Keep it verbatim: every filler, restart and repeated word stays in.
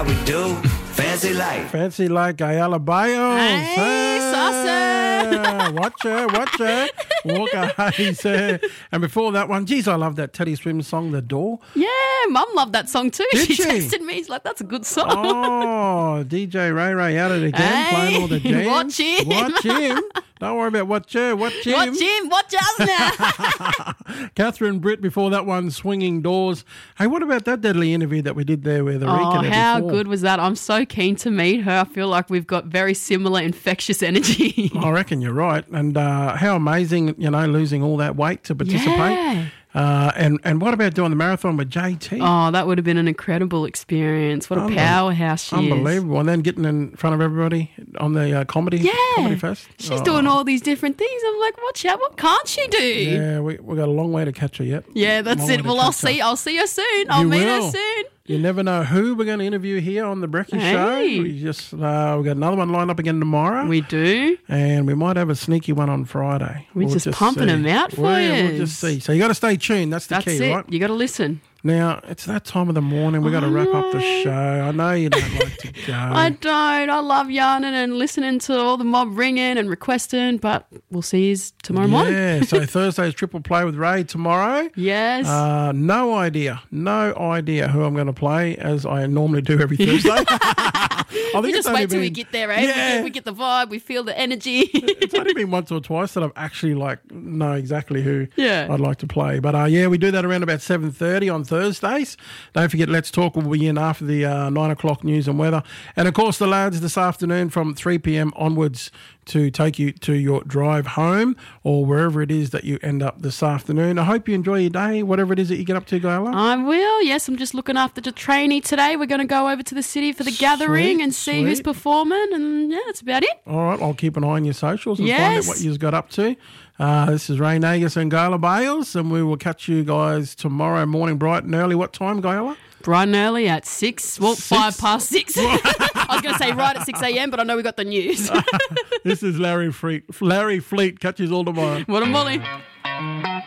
how we do. Fancy like. Fancy like Ayala Bios. Hey, saucy. Watch her, watch her. Walker Hayes. Uh, and before that one, geez, I love that Teddy Swims song, The Door. Yeah, Mum loved that song too. Did she, she? texted me. She's like, that's a good song. Oh, D J Ray Ray at it again, Hey, playing all the jams. watch him. Watch him. Don't worry about watch her, watch him. Watch him. Watch us now. Catherine Britt before that one, Swinging Doors. Hey, what about that deadly interview that we did there with Erika? Oh, there how before? good was that? I'm so keen to meet her. I feel like we've got very similar infectious energy. I reckon you're right. And uh, how amazing, you know, losing all that weight to participate. Yeah. Uh, and, and what about doing the marathon with J T? Oh, that would have been an incredible experience. What a Unbel- powerhouse she is. Unbelievable. And then getting in front of everybody on the uh, comedy, Yeah. comedy fest. She's Oh. doing all these different things. I'm like, watch out. What can't she do? Yeah, we we got a long way to catch her yet. Yeah, that's Long way it. to Well, I'll catch her. see. I'll see her soon. I'll You meet will. her soon. You never know who we're going to interview here on the Brekkie Hey. Show. We just uh, we got another one lined up again tomorrow, We do. and we might have a sneaky one on Friday. We're We'll just pumping see. 'em out for Well, yeah, yous. We'll just see. So you got to stay tuned. That's the That's key, it. right? You got to listen. Now it's that time of the morning. We got to I wrap up the know. show. I know you don't like to go. I don't. I love yarning and listening to all the mob ringing and requesting, but we'll see you tomorrow morning. Yeah. So Thursday's triple play with Ray tomorrow. Yes. Uh, no idea, no idea who I'm going to play, as I normally do every Thursday. I think we it's just only wait till we been- get there, eh? Yeah. We, get, we get the vibe, we feel the energy. It's only been once or twice that I've actually like know exactly who Yeah. I'd like to play. But uh, yeah, we do that around about seven thirty on Thursdays. Don't forget, Let's Talk will be in after the uh, nine o'clock news and weather. And of course, the lads this afternoon from three p.m. onwards to take you to your drive home or wherever it is that you end up this afternoon. I hope you enjoy your day, whatever it is that you get up to, Gayla. I will. Yes, I'm just looking after the trainee today. We're going to go over to the city for the gathering and see who's sweet. performing. And yeah, that's about it. All right, I'll keep an eye on your socials and find Yes. out what you've got up to. Uh, this is Ray Nagus and Gayla Bales, and we will catch you guys tomorrow morning bright and early. What time, Gayla? Bright and early at six. Well, Six? five past six. I was going to say right at six a.m., but I know we got the news. This is Larry Fleet. Larry Fleet. Catch you all tomorrow. What a molly.